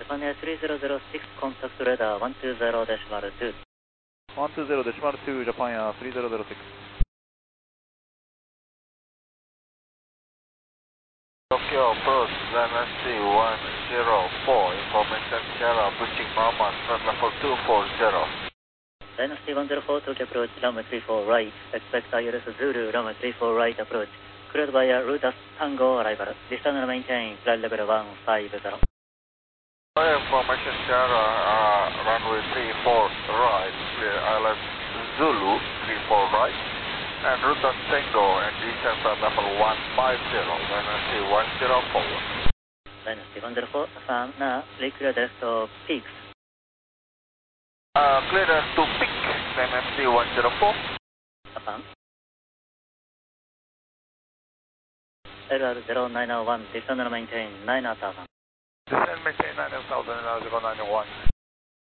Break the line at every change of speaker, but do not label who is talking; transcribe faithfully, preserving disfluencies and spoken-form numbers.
Japan Air three zero zero six, contact radar one two zero decimal two.
one two zero decimal two, Japan Air three zero zero six.
Tokyo approach, L M C one zero four, information share, approaching normal, flight level two four zero.
L M C one zero four, Tokyo approach, runway three four right, expect I L S Zulu, runway three four right approach, cleared via Rutas Tango arrival, distance maintain, flight level one five zero.
Information share, uh, runway three four right, clear I L S Zulu, three four right, and Rutas Tango, and descent at level one five zero, L M C one zero four.
L M C one zero four, affirm, now, reclear direct to peaks.
Uh, clearance to peak, L M C one zero four.
Affirm. L R zero nine zero one, descend and maintain nine thousand.
Descend maintain nine thousand, L R zero nine zero one.